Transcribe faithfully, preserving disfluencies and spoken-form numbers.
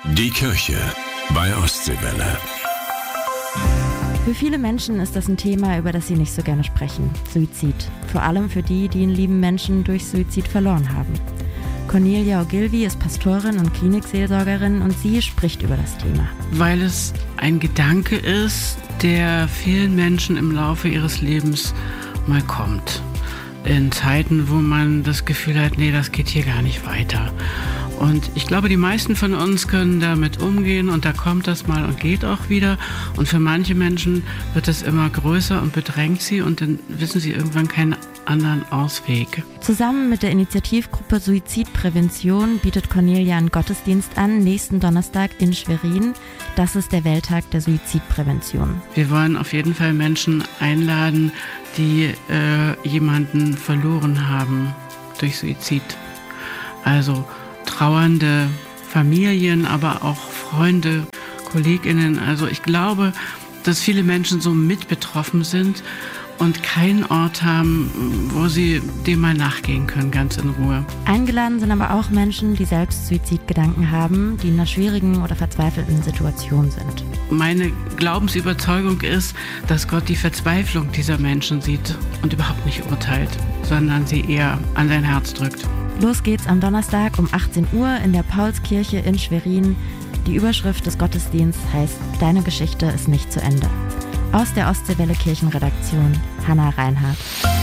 Die Kirche bei Ostseewelle. Für viele Menschen ist das ein Thema, über das sie nicht so gerne sprechen. Suizid. Vor allem für die, die einen lieben Menschen durch Suizid verloren haben. Cornelia Ogilvy ist Pastorin und Klinikseelsorgerin und sie spricht über das Thema. Weil es ein Gedanke ist, der vielen Menschen im Laufe ihres Lebens mal kommt. In Zeiten, wo man das Gefühl hat, nee, das geht hier gar nicht weiter. Und ich glaube, die meisten von uns können damit umgehen und da kommt das mal und geht auch wieder. Und für manche Menschen wird es immer größer und bedrängt sie und dann wissen sie irgendwann keinen anderen Ausweg. Zusammen mit der Initiativgruppe Suizidprävention bietet Cornelia einen Gottesdienst an, nächsten Donnerstag in Schwerin. Das ist der Welttag der Suizidprävention. Wir wollen auf jeden Fall Menschen einladen, die äh, jemanden verloren haben durch Suizid. Also trauernde Familien, aber auch Freunde, KollegInnen. Also ich glaube, dass viele Menschen so mit betroffen sind und keinen Ort haben, wo sie dem mal nachgehen können, ganz in Ruhe. Eingeladen sind aber auch Menschen, die selbst Suizidgedanken haben, die in einer schwierigen oder verzweifelten Situation sind. Meine Glaubensüberzeugung ist, dass Gott die Verzweiflung dieser Menschen sieht und überhaupt nicht urteilt, sondern sie eher an sein Herz drückt. Los geht's am Donnerstag um achtzehn Uhr in der Paulskirche in Schwerin. Die Überschrift des Gottesdienstes heißt »Deine Geschichte ist nicht zu Ende«. Aus der Ostseewelle Kirchenredaktion, Hannah Reinhardt.